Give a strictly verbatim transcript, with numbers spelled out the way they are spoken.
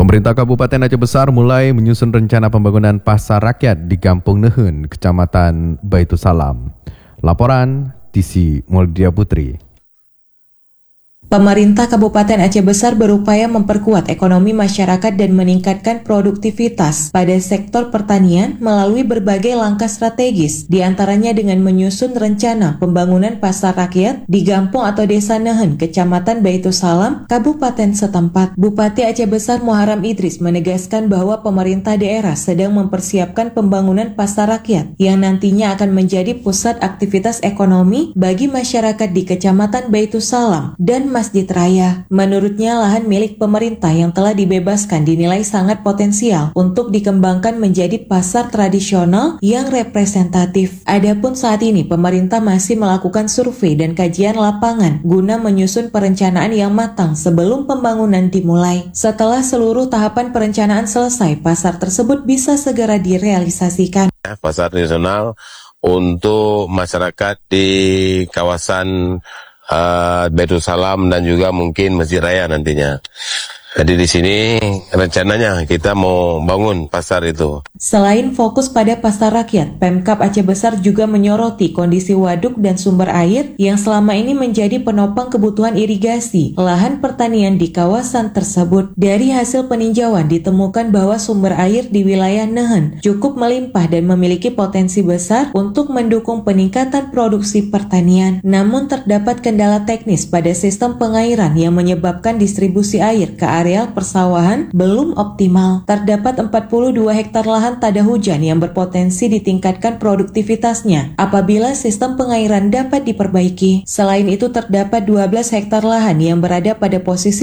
Pemerintah Kabupaten Aceh Besar mulai menyusun rencana pembangunan pasar rakyat di Kampung Nehen, Kecamatan Baitusalam. Laporan T C Moldia Putri. Pemerintah Kabupaten Aceh Besar berupaya memperkuat ekonomi masyarakat dan meningkatkan produktivitas pada sektor pertanian melalui berbagai langkah strategis, diantaranya dengan menyusun rencana pembangunan pasar rakyat di Gampung atau Desa Nehen, Kecamatan Baitusalam, Kabupaten setempat. Bupati Aceh Besar Muharram Idris menegaskan bahwa pemerintah daerah sedang mempersiapkan pembangunan pasar rakyat yang nantinya akan menjadi pusat aktivitas ekonomi bagi masyarakat di Kecamatan Baitusalam dan Masjid Raya. Menurutnya, lahan milik pemerintah yang telah dibebaskan dinilai sangat potensial untuk dikembangkan menjadi pasar tradisional yang representatif. Adapun saat ini pemerintah masih melakukan survei dan kajian lapangan guna menyusun perencanaan yang matang sebelum pembangunan dimulai. Setelah seluruh tahapan perencanaan selesai, pasar tersebut bisa segera direalisasikan. Pasar tradisional untuk masyarakat di kawasan Uh, Baitusalam dan juga mungkin Masjid Raya nantinya. Jadi di sini rencananya kita mau bangun pasar itu. Selain fokus pada pasar rakyat, Pemkab Aceh Besar juga menyoroti kondisi waduk dan sumber air yang selama ini menjadi penopang kebutuhan irigasi lahan pertanian di kawasan tersebut. Dari hasil peninjauan ditemukan bahwa sumber air di wilayah Nehen cukup melimpah dan memiliki potensi besar untuk mendukung peningkatan produksi pertanian. Namun terdapat kendala teknis pada sistem pengairan yang menyebabkan distribusi air ke areal persawahan belum optimal. Terdapat empat puluh dua hektar lahan tada hujan yang berpotensi ditingkatkan produktivitasnya apabila sistem pengairan dapat diperbaiki. Selain itu terdapat dua belas hektar lahan yang berada pada posisi